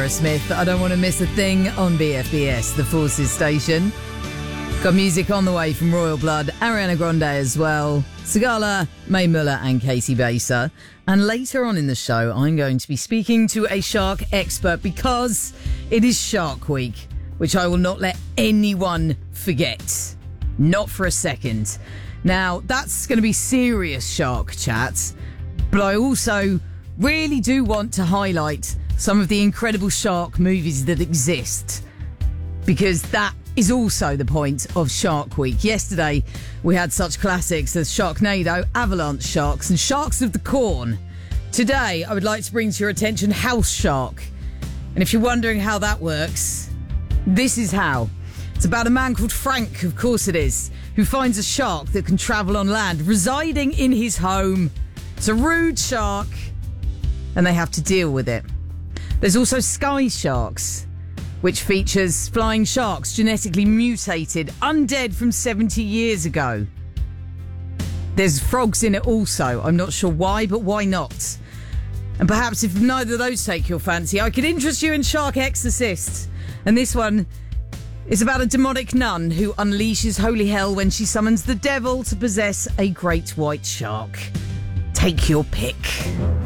Aerosmith. I don't want to miss a thing on BFBS, the Forces station. Got music on the way from Royal Blood, Ariana Grande as well, Sigala, Mae Muller and Casey Baser. And later on in the show, I'm going to be speaking to a shark expert because it is Shark Week, which I will not let anyone forget. Not for a second. Now, that's going to be serious shark chat, but I also really do want to highlight some of the incredible shark movies that exist, because that is also the point of Shark Week. Yesterday, we had such classics as Sharknado, Avalanche Sharks, and Sharks of the Corn. Today, I would like to bring to your attention House Shark. And if you're wondering how that works, this is how. It's about a man called Frank, of course it is, who finds a shark that can travel on land, residing in his home. It's a rude shark, and they have to deal with it. There's also Sky Sharks, which features flying sharks genetically mutated, undead from 70 years ago. There's frogs in it also. I'm not sure why, but why not? And perhaps if neither of those take your fancy, I could interest you in Shark Exorcist. And this one is about a demonic nun who unleashes holy hell when she summons the devil to possess a great white shark. Take your pick.